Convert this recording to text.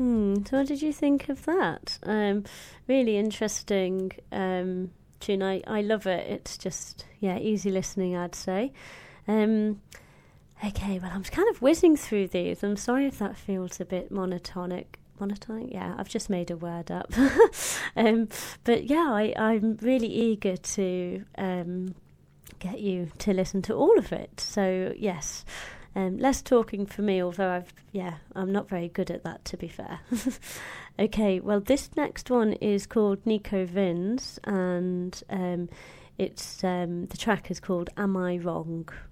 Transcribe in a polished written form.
So what did you think of that? Really interesting tune. I love it. It's just, yeah, easy listening, I'd say. Okay, well, I'm kind of whizzing through these. I'm sorry if that feels a bit monotonic. Monotonic? Yeah, I've just made a word up. But yeah, I'm really eager to get you to listen to all of it. So, yes. Less talking for me, although I'm not very good at that, to be fair. Okay, well, this next one is called Nico Vins, and it's the track is called Am I Wrong?